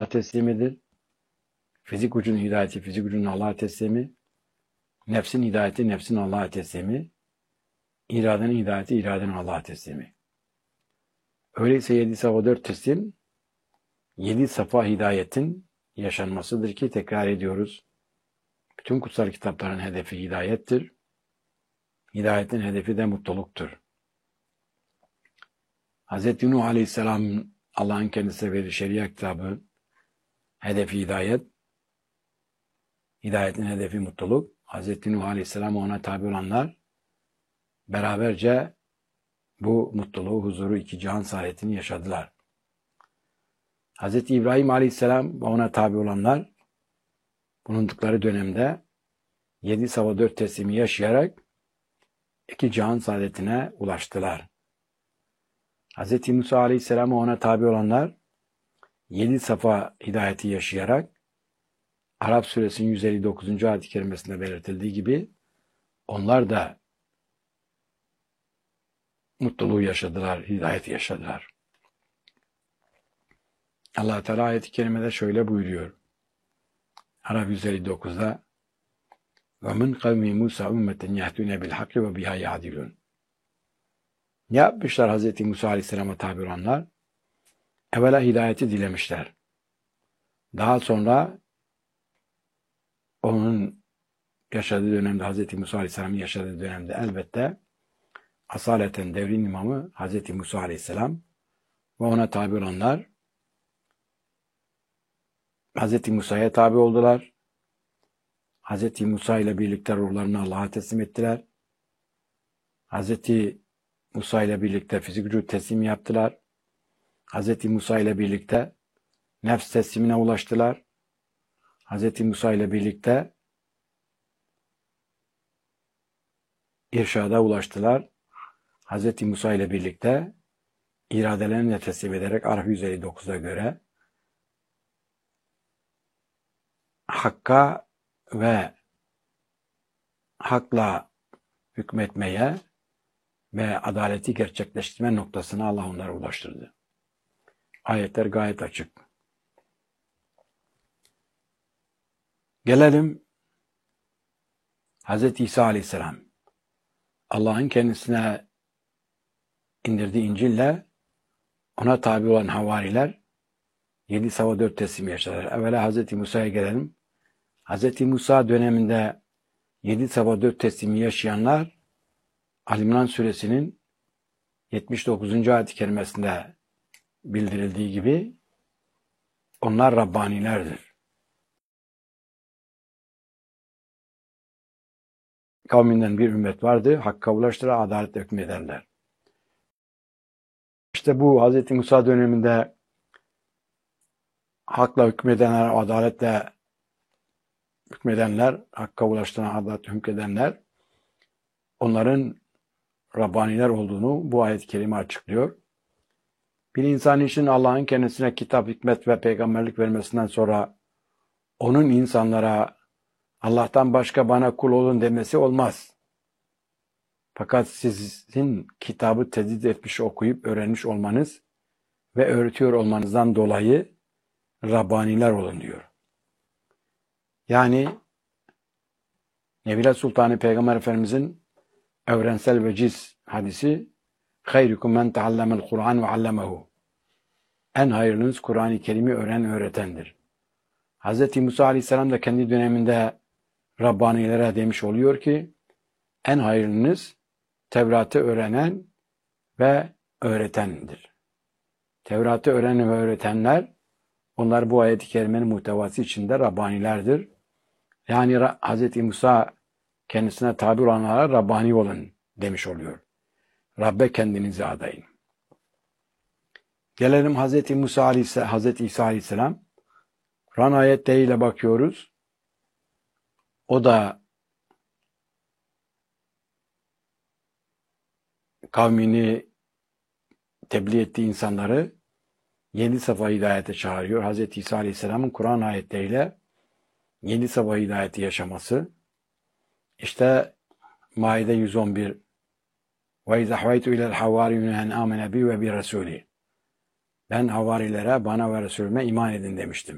Allah'a teslimidir. Fizik gücünün hidayeti fizik gücünün Allah'a teslimi. Nefsin hidayeti nefsin Allah'a teslimi. İradenin hidayeti iradenin Allah'a teslimi. Öyleyse 7 safa 4 teslim 7 safa hidayetin yaşanmasıdır ki tekrar ediyoruz. Bütün kutsal kitapların hedefi hidayettir. Hidayetin hedefi de mutluluktur. Hz. Nuh Aleyhisselam Allah'ın kendisine verdiği şeriat kitabı hedefi hidayet. Hidayetin hedefi mutluluk. Hz. Nuh Aleyhisselam ona tabi olanlar beraberce bu mutluluğu, huzuru, iki cihan saadetini yaşadılar. Hz. İbrahim Aleyhisselam ve ona tabi olanlar bulundukları dönemde 7 safa 4 teslimi yaşayarak iki cihan saadetine ulaştılar. Hz. Musa Aleyhisselam ve ona tabi olanlar 7 safa hidayeti yaşayarak Arap suresinin 159. ayet-i kerimesinde belirtildiği gibi onlar da mutluluğu yaşadılar, hidayeti yaşadılar. Allah Teala ayet-i kerimede şöyle buyuruyor. Arap 159'da وَمِنْ قَوْمِ مُوسَى اُمَّةً يَهْدُونَ بِالْحَقِّ وَبِهَا يَعْدِلُونَ. Ne yapmışlar Hz. Musa Aleyhisselam'a tabi olanlar? Evvela hidayeti dilemişler. Daha sonra onun yaşadığı dönemde, Hz. Musa Aleyhisselam'ın yaşadığı dönemde elbette asaleten devrin imamı Hz. Musa Aleyhisselam ve ona tabi olanlar Hz. Musa'ya tabi oldular. Hz. Musa ile birlikte ruhlarını Allah'a teslim ettiler. Hz. Musa ile birlikte fizik vücut teslimi yaptılar. Hz. Musa ile birlikte nefs teslimine ulaştılar. Hz. Musa ile birlikte irşada ulaştılar. Hz. Musa ile birlikte iradelerini de teslim ederek Araf 159'a göre hakka ve hakla hükmetmeye ve adaleti gerçekleştirme noktasına Allah onları ulaştırdı. Ayetler gayet açık. Gelelim Hz. İsa Aleyhisselam. Allah'ın kendisine indirdiği İncil'le ona tabi olan havariler 7 safa 4 teslim yaşadılar. Evvela Hz. Musa'ya gelelim. Hz. Musa döneminde 7 safa 4 teslimi yaşayanlar Ali İmran suresinin 79. ayet-i kerimesinde bildirildiği gibi onlar Rabbanilerdir. Kavminden bir ümmet vardı, hakka ulaştılar, adaletle hükmederler. İşte bu Hz. Musa döneminde hakla hükmedenler, adaletle hükmedenler, hakka ulaştığına adaletle hükmedenler, onların Rabbaniler olduğunu bu ayet-i kerime açıklıyor. Bir insan için Allah'ın kendisine kitap, hikmet ve peygamberlik vermesinden sonra onun insanlara Allah'tan başka bana kul olun demesi olmaz. Fakat sizin kitabı tedbir etmiş, okuyup öğrenmiş olmanız ve öğretiyor olmanızdan dolayı Rabbaniler olun diyor. Yani Nebiler Sultanı Peygamber Efendimizin evrensel veciz hadisi "Hayrukum men teallemel Kur'an ve allemehu." En hayırlınız Kur'an-ı Kerim'i öğretendir. Hz. Musa Aleyhisselam da kendi döneminde Rabbanilere demiş oluyor ki en hayırlınız Tevrat'ı öğrenen ve öğretendir. Tevrat'ı öğrenen ve öğretenler onlar bu ayet-i kerimenin muhtevası içinde Rabbanilerdir. Yani Hz. Musa kendisine tabi olanlara Rabbani olun demiş oluyor. Rabbe kendinizi adayın. Gelelim Hz. Musa Aleyhisselam, Hz. İsa Aleyhisselam. Kur'an ayetleriyle bakıyoruz. O da kavmini tebliğ ettiği insanları 7 safa hidayete çağırıyor. Hz. İsa Aleyhisselam'ın Kur'an ayetleriyle 7 safa hidayeti yaşaması. İşte Maide 111 وَاِذَا حَوَيْتُ اِلَى الْحَوَارِيُّنَ اَنْ آمَنَ بِي وَبِرَسُولِي. Ben havarilere, bana ve Resulüme iman edin demiştim.